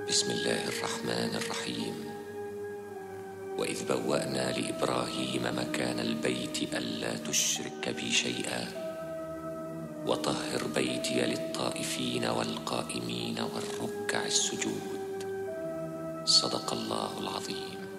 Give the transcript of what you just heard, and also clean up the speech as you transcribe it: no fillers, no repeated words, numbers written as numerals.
بسم الله الرحمن الرحيم. وإذ بوأنا لإبراهيم مكان البيت ألا تشرك بي شيئا وطهر بيتي للطائفين والقائمين والركع السجود. صدق الله العظيم.